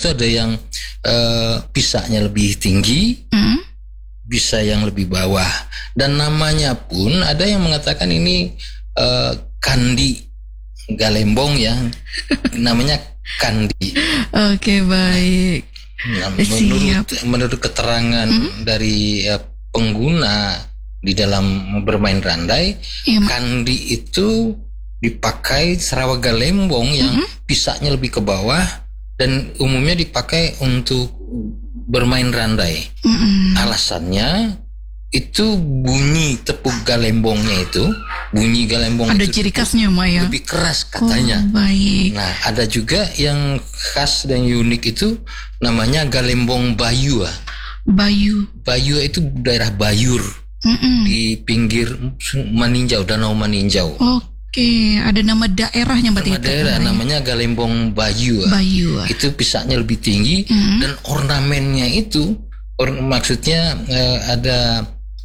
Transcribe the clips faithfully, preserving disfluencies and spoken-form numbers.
itu ada yang uh, pisaknya lebih tinggi, mm. bisa yang lebih bawah. Dan namanya pun ada yang mengatakan ini uh, kandi galembong ya, namanya kandi. Oke, baik. Nah, menurut menurut keterangan mm. dari uh, pengguna di dalam bermain randai, ya, kandi itu dipakai Sarawak galembong yang mm-hmm. pisaknya lebih ke bawah dan umumnya dipakai untuk bermain randai. Mm-hmm. Alasannya itu bunyi tepuk galembongnya itu, bunyi galembong ada itu ciri khasnya, Maya. Lebih keras katanya. Oh, baik. Nah, ada juga yang khas dan unik itu namanya galembong Bayu. Bayu. Bayu itu daerah Bayur. Mm-mm. Di pinggir Maninjau, Danau Maninjau. Oke, ada nama daerahnya berarti. Nama daerah itu, namanya Galembong Bayu. Bayu. Itu pisaknya lebih tinggi mm-hmm. dan ornamennya itu, or, maksudnya eh, ada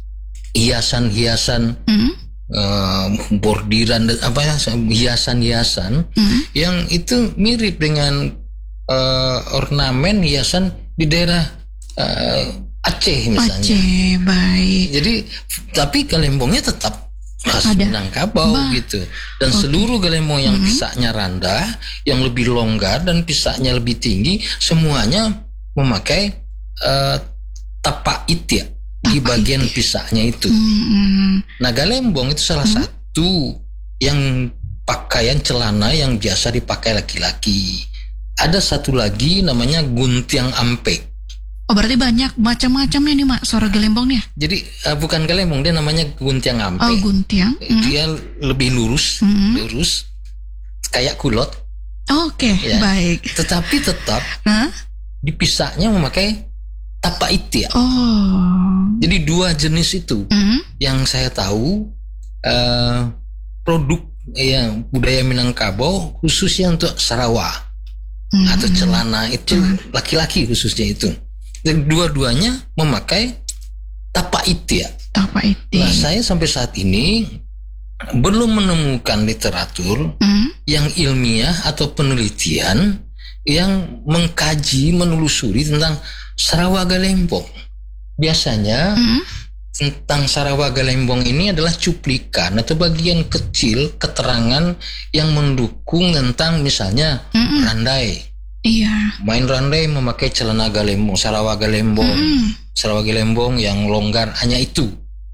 hiasan-hiasan, mm-hmm. eh, bordiran apa ya, hiasan-hiasan mm-hmm. yang itu mirip dengan eh, ornamen hiasan di daerah eh, Aceh misalnya. Aceh, baik. Jadi tapi galembongnya tetap khas Minangkabau gitu. Dan okay. seluruh galembong yang mm-hmm. pisaknya rendah, yang lebih longgar dan pisaknya lebih tinggi, semuanya memakai uh, tapak itia di bagian iti. pisaknya itu. Mm-hmm. Nah, galembong itu salah mm-hmm. satu yang pakaian celana yang biasa dipakai laki-laki. Ada satu lagi namanya guntiang ampek. Oh, berarti banyak macam-macamnya nih, Mak, suara galembongnya. Jadi uh, bukan galembong, dia namanya guntiang ampe. Oh, guntiang. Dia mm-hmm. lebih lurus, mm-hmm. lurus, kayak kulot. Oke, okay, ya. Baik. Tetapi tetap huh? dipisahnya memakai tapak itia. Oh. Jadi dua jenis itu mm-hmm. yang saya tahu uh, produk yang budaya Minangkabau khususnya untuk Sarawak mm-hmm. atau celana itu mm-hmm. laki-laki khususnya itu. Dan dua-duanya memakai tapak itia. Tapak itia. Nah, saya sampai saat ini belum menemukan literatur mm. yang ilmiah atau penelitian yang mengkaji, menelusuri tentang Sarawak galembong. Biasanya mm. tentang Sarawak galembong ini adalah cuplikan atau bagian kecil keterangan yang mendukung tentang misalnya Mm-mm. randai. Iya. Main randai memakai celana galembong, Sarawak galembong, mm. Sarawak galembong yang longgar hanya itu.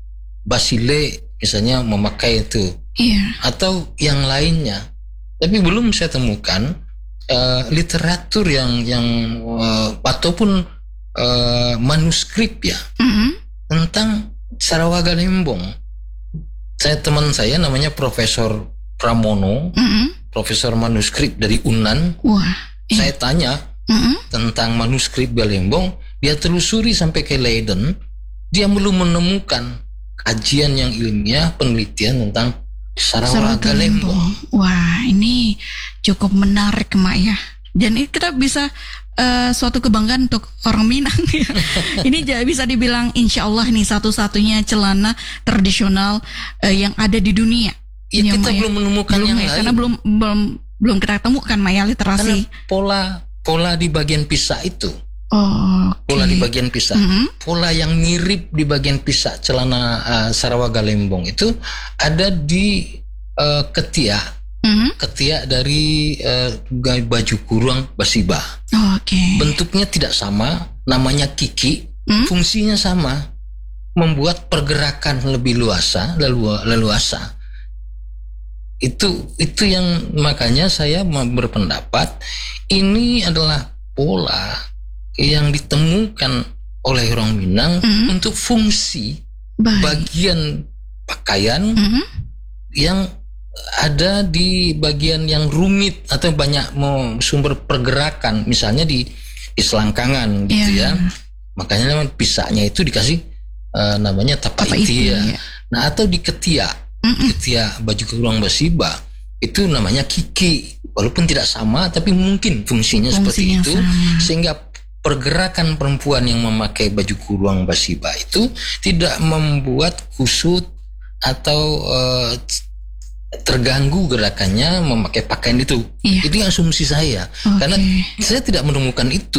Basile misalnya memakai itu, iya. Atau yang lainnya. Tapi belum saya temukan uh, literatur yang yang uh, ataupun uh, manuskrip ya mm-hmm. tentang Sarawak galembong. Saya teman saya namanya Profesor Pramono, mm-hmm. Profesor manuskrip dari Unan. Wah. Saya tanya mm-hmm. tentang manuskrip galembong, dia telusuri sampai ke Leiden, dia belum menemukan kajian yang ilmiah, penelitian tentang Sarawak galembong. Wah, ini cukup menarik, Mak, ya. Dan ini kita bisa uh, suatu kebanggaan untuk orang Minang ya. Ini bisa dibilang insya Allah nih satu-satunya celana tradisional uh, yang ada di dunia. Ya, kita Maya. belum menemukan belum, yang ya, lain. Karena belum belum belum kita temukan, Maya, literasi. Karena pola pola di bagian pisah itu. Oh, okay. Pola di bagian pisah. Mm-hmm. Pola yang mirip di bagian pisah celana uh, Sarawak galembong itu ada di uh, ketiak. Mm-hmm. Ketiak dari uh, baju kurung basiba. Oh, oke. Okay. Bentuknya tidak sama, namanya kiki. Mm-hmm. Fungsinya sama, membuat pergerakan lebih luasa, lelu, leluasa. Itu itu yang makanya saya berpendapat ini adalah pola yang ditemukan oleh orang Minang mm-hmm. untuk fungsi Baik. bagian pakaian mm-hmm. yang ada di bagian yang rumit atau banyak sumber pergerakan, misalnya di, di selangkangan gitu yeah. ya. Makanya pisahnya itu dikasih uh, namanya tapak itia. Ya. Nah, atau di ketiak. Mm-mm. Ketiak baju kurung basiba itu namanya kiki, walaupun tidak sama tapi mungkin fungsinya, fungsinya seperti itu sama. Sehingga pergerakan perempuan yang memakai baju kurung basiba itu tidak membuat kusut atau uh, terganggu gerakannya memakai pakaian itu. Iya. Itu asumsi saya. Okay. Karena saya tidak menemukan itu